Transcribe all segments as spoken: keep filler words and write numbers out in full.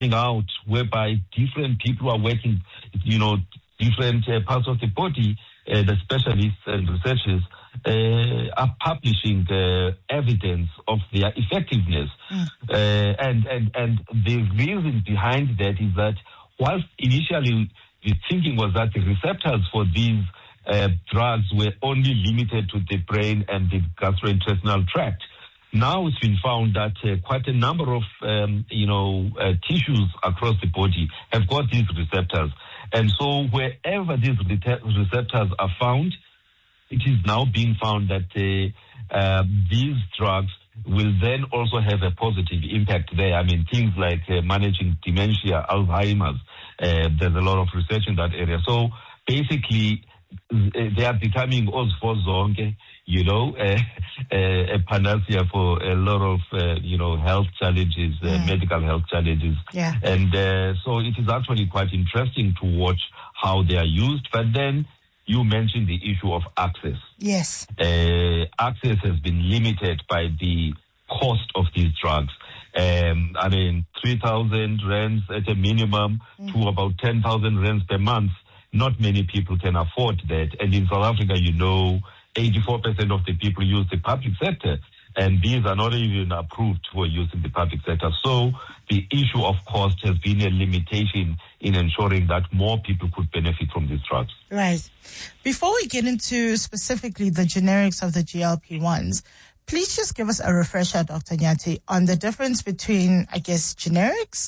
out whereby different people are working, you know, different uh, parts of the body, uh, the specialists and researchers uh, are publishing uh, evidence of their effectiveness. Mm. Uh, and, and, and the reason behind that is that whilst initially the thinking was that the receptors for these uh, drugs were only limited to the brain and the gastrointestinal tract, now it's been found that uh, quite a number of, um, you know, uh, tissues across the body have got these receptors. And so wherever these receptors are found, it is now being found that uh, uh, these drugs will then also have a positive impact there. I mean, things like uh, managing dementia, Alzheimer's, uh, there's a lot of research in that area. So basically, they are becoming osfozonke, you know, uh, uh, a panacea for a lot of, uh, you know, health challenges, uh, mm. medical health challenges. Yeah. And uh, so it is actually quite interesting to watch how they are used. But then you mentioned the issue of access. Yes. Uh, access has been limited by the cost of these drugs. Um, I mean, three thousand rands at a minimum mm. to about ten thousand rands per month. Not many people can afford that. And in South Africa, you know, eighty-four percent of the people use the public sector. And these are not even approved for use in the public sector. So the issue of cost has been a limitation in ensuring that more people could benefit from these drugs. Right. Before we get into specifically the generics of the G L P ones, please just give us a refresher, Doctor Nyathi, on the difference between, I guess, generics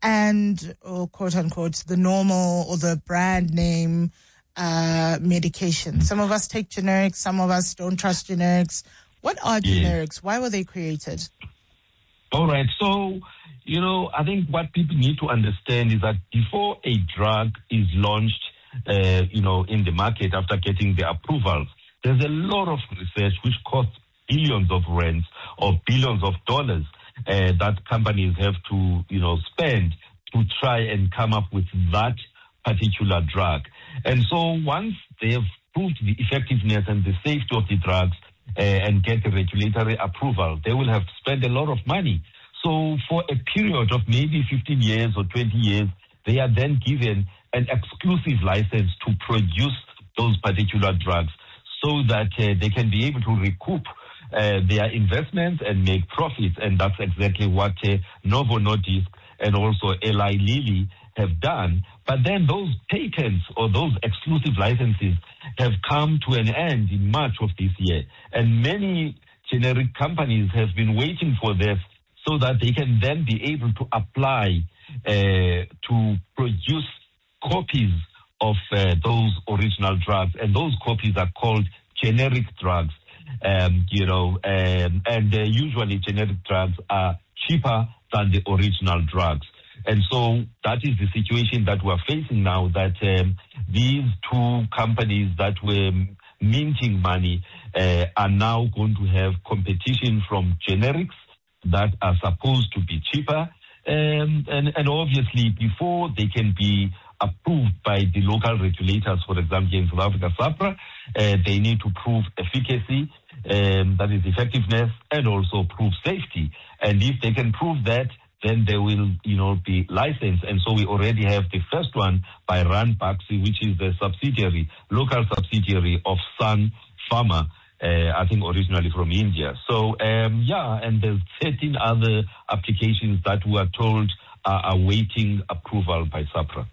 and, or quote unquote, the normal or the brand name uh, medication. Some of us take generics, some of us don't trust generics. What are generics? Why were they created? All right. So, you know, I think what people need to understand is that before a drug is launched, uh, you know, in the market after getting the approvals, there's a lot of research which costs billions of rands or billions of dollars uh, that companies have to, you know, spend to try and come up with that particular drug. And so once they have proved the effectiveness and the safety of the drugs, Uh, and get the regulatory approval, they will have to spend a lot of money. So for a period of maybe fifteen years or twenty years, they are then given an exclusive license to produce those particular drugs so that uh, they can be able to recoup uh, their investments and make profits. And that's exactly what uh, Novo Nordisk and also Eli Lilly have done. But then those patents or those exclusive licenses have come to an end in March of this year. And many generic companies have been waiting for this so that they can then be able to apply uh, to produce copies of uh, those original drugs. And those copies are called generic drugs. Um, you know, um, and uh, usually generic drugs are cheaper than the original drugs. And so that is the situation that we're facing now, that um, these two companies that were minting money uh, are now going to have competition from generics that are supposed to be cheaper. Um, and, and obviously, before they can be approved by the local regulators, for example, in South Africa, SAHPRA, uh, they need to prove efficacy, um, that is effectiveness, and also prove safety. And if they can prove that, then they will, you know, be licensed. And so we already have the first one by Ranbaxy, which is the subsidiary, local subsidiary of Sun Pharma, uh, I think originally from India. So, um, yeah, and there's thirteen other applications that we are told are awaiting approval by SAHPRA.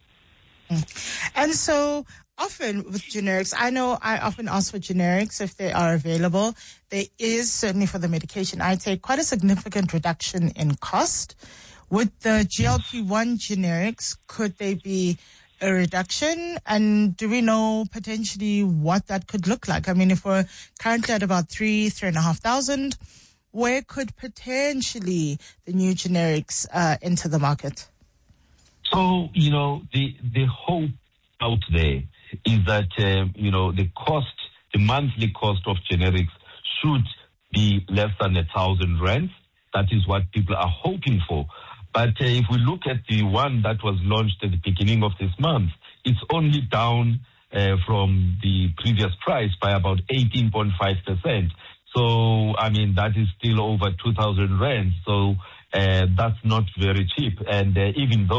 And so often with generics, I know I often ask for generics if they are available. There is, certainly for the medication I take, quite a significant reduction in cost. With the G L P one generics, could there be a reduction? And do we know potentially what that could look like? I mean, if we're currently at about three, three and a half thousand, where could potentially the new generics uh, enter the market? So, you know, the, the hope out there is that, um, you know, the cost, the monthly cost of generics should be less than a thousand rands. That is what people are hoping for. But uh, if we look at the one that was launched at the beginning of this month, it's only down uh, from the previous price by about eighteen point five percent. So, I mean, that is still over two thousand rands. So, uh, that's not very cheap. And uh, even though